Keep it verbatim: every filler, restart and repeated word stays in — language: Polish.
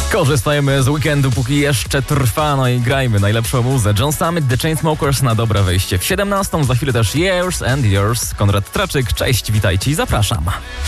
Korzystajmy z weekendu, póki jeszcze trwa, no i grajmy najlepszą muzę. John Summit, The Chainsmokers na dobre wejście w siedemnastą, za chwilę też Years and Yours. Konrad Traczyk, cześć, witajcie i zapraszam.